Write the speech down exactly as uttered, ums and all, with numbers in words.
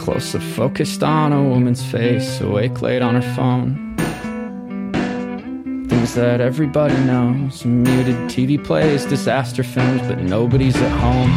close-up focused on a woman's face, awake late on her phone. Things that everybody knows. Muted T V plays, disaster films, but nobody's at home.